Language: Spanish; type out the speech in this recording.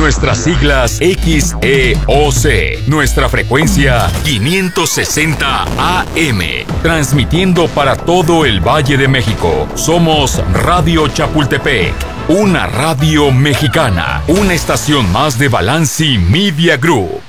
nuestras siglas XEOC, nuestra frecuencia 560 AM, transmitiendo para todo el Valle de México. Somos Radio Chapultepec, una radio mexicana, una estación más de Balanci Media Group.